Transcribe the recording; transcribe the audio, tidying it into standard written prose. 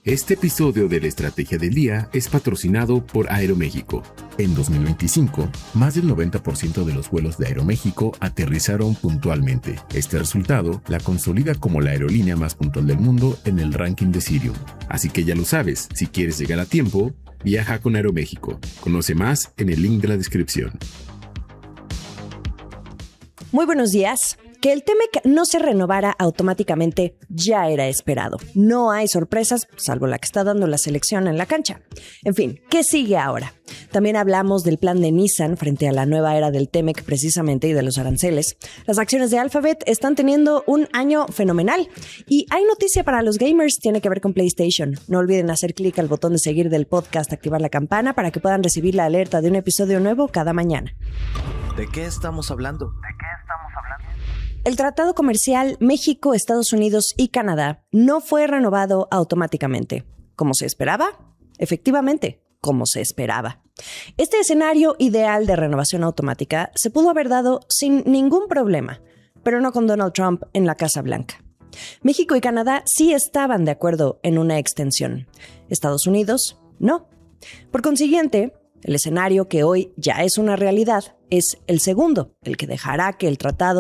Este episodio de la Estrategia del Día es patrocinado por Aeroméxico. En 2025, más del 90% de los vuelos de Aeroméxico aterrizaron puntualmente. Este resultado la consolida como la aerolínea más puntual del mundo en el ranking de Cirium. Así que ya lo sabes, si quieres llegar a tiempo, viaja con Aeroméxico. Conoce más en el link de la descripción. Muy buenos días. Que el TEMEC no se renovara automáticamente ya era esperado. No hay sorpresas, salvo la que está dando la selección en la cancha. En fin, ¿qué sigue ahora? También hablamos del plan de Nissan frente a la nueva era del TEMEC precisamente y de los aranceles. Las acciones de Alphabet están teniendo un año fenomenal. Y hay noticia para los gamers, tiene que ver con PlayStation. No olviden hacer clic al botón de seguir del podcast, activar la campana para que puedan recibir la alerta de un episodio nuevo cada mañana. ¿De qué estamos hablando? El tratado comercial México, Estados Unidos y Canadá no fue renovado automáticamente. ¿Cómo se esperaba? Efectivamente, como se esperaba. Este escenario ideal de renovación automática se pudo haber dado sin ningún problema, pero no con Donald Trump en la Casa Blanca. México y Canadá sí estaban de acuerdo en una extensión. Estados Unidos, no. Por consiguiente, el escenario que hoy ya es una realidad es el segundo, el que dejará que el tratado